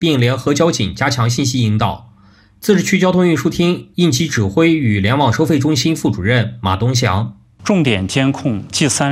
并联合交警加强信息引导。自治区交通运输厅应急指挥与联网收费中心副主任马东祥。 重点监控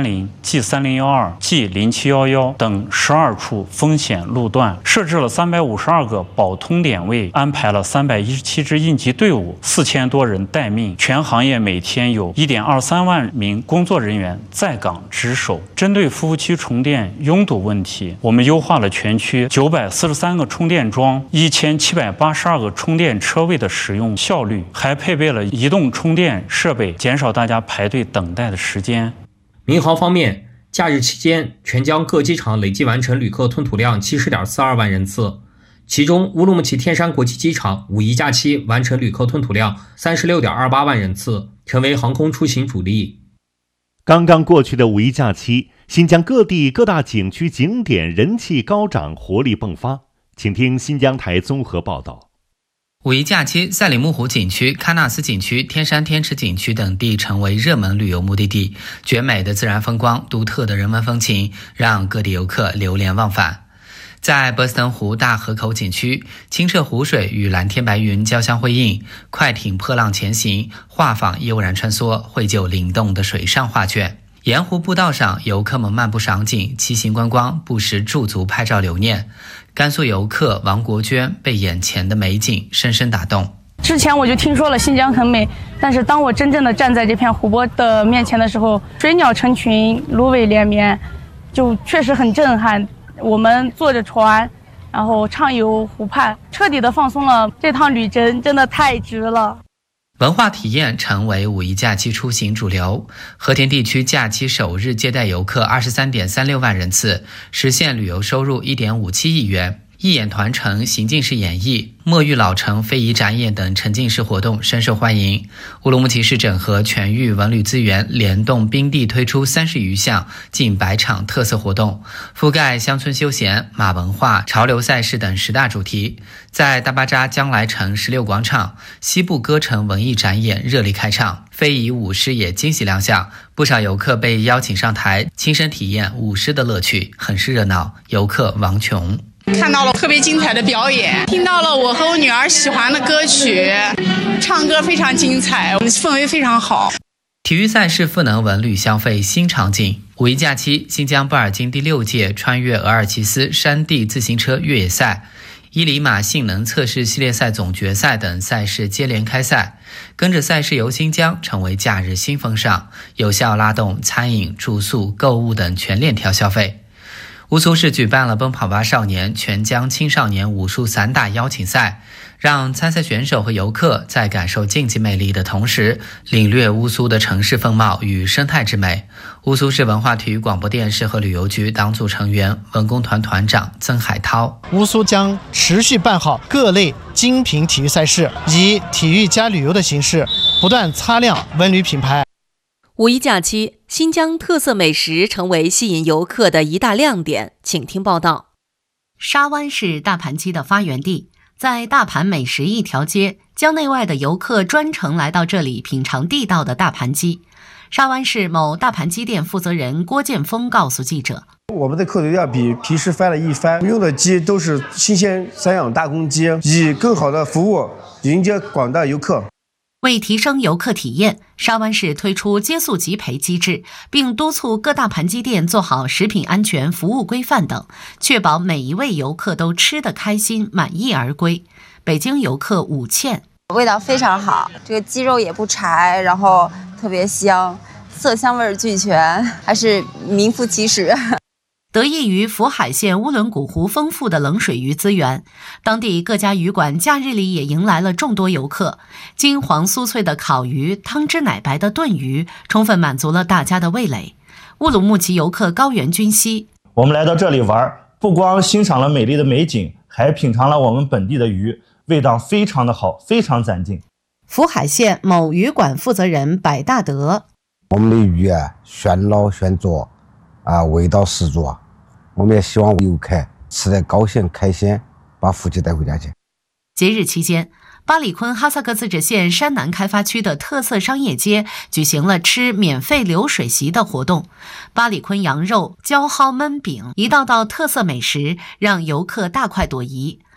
G30、G3012、G0711 等12处风险路段，设置了352个保通点位，安排了317支应急队伍，4000多人待命。全行业每天有1.23万名工作人员在岗值守。针对服务区充电拥堵问题，我们优化了全区943个充电桩、1782个充电车位的使用效率，还配备了移动充电设备，减少大家排队等待的时间。 民航方面，假日期间全疆各机场累计完成旅客吞吐量 70.42 万人次，其中乌鲁木齐天山国际机场五一假期完成旅客吞吐量 36.28 万人次，成为航空出行主力。 刚刚过去的五一假期，新疆各地各大景区景点人气高涨，活力迸发。请听新疆台综合报道。 五一假期，赛里木湖景区、喀纳斯景区、天山天池景区等地成为热门旅游目的地，绝美的自然风光、独特的人文风情，让各地游客流连忘返。在博斯登湖大河口景区，清澈湖水与蓝天白云交相辉映，快艇破浪前行，画舫悠然穿梭，绘就灵动的水上画卷。沿湖步道上，游客们漫步赏景，骑行观光，不时驻足拍照留念。甘肃游客王国娟被眼前的美景深深打动。 之前我就听说了新疆很美，但是当我真正的站在这片湖泊的面前的时候，水鸟成群，芦苇连绵，就确实很震撼。我们坐着船，然后畅游湖畔，彻底的放松了。这趟旅程真的太值了。 文化体验成为五一假期出行主流，和田地区假期首日接待游客 23.36 万人次，实现旅游收入 1.57 亿元。一眼团城行进式演绎、墨玉老城非遗展演等沉浸式活动深受欢迎。乌鲁木齐市整合全域文旅资源，联动冰地推出30余项近100场特色活动，覆盖乡村休闲、马文化、潮流赛事等10大主题。在大巴扎将来城16广场，西部歌城文艺展演热力开唱，非遗舞狮也惊喜亮相，不少游客被邀请上台亲身体验舞狮的乐趣，很是热闹。游客王琼。 看到了特别精彩的表演，听到了我和我女儿喜欢的歌曲，唱歌非常精彩，氛围非常好。 体育赛事赋能文旅消费新场景。五一假期，新疆布尔津第6届穿越额尔齐斯山地自行车越野赛、伊犁马性能测试系列赛总决赛等赛事接连开赛，跟着赛事游新疆成为假日新风尚，有效拉动餐饮、住宿、购物等全链条消费。乌苏市举办了奔跑吧少年全疆青少年武术散打邀请赛，让参赛选手和游客在感受竞技魅力的同时，领略乌苏的城市风貌与生态之美。乌苏市文化体育广播电视和旅游局党组成员、文工团团长曾海涛。 乌苏将持续办好各类精品体育赛事，以体育加旅游的形式，不断擦亮文旅品牌。 五一假期，新疆特色美食成为吸引游客的一大亮点，请听报道。 沙湾是大盘鸡的发源地，在大盘美食一条街，疆内外的游客专程来到这里品尝地道的大盘鸡。沙湾市某大盘鸡店负责人郭建峰告诉记者， 我们的口碑要比平时翻了一番，用的鸡都是新鲜散养大公鸡，以更好的服务迎接广大游客。 为提升游客体验，沙湾市推出接宿即赔机制，并督促各大盘鸡店做好食品安全、服务规范等，确保每一位游客都吃得开心、满意而归。北京游客武倩， 味道非常好，这个鸡肉也不柴，然后特别香，色香味俱全，还是名副其实。 得益于福海县乌伦古湖丰富的冷水鱼资源，当地各家鱼馆假日里也迎来了众多游客。金黄酥脆的烤鱼，汤汁奶白的炖鱼，充分满足了大家的味蕾。乌鲁木齐游客高原君熙， 我们来到这里玩，不光欣赏了美丽的美景，还品尝了我们本地的鱼，味道非常的好，非常攒劲。 福海县某鱼馆负责人白大德， 我们的鱼现捞现做味道十足我们也希望游客吃得高兴开心，把福气带回家去。 节日期间，巴里坤哈萨克自治县山南开发区的特色商业街举行了吃免费流水席的活动，巴里坤羊肉、焦蒿焖饼，一道道特色美食让游客大快朵颐。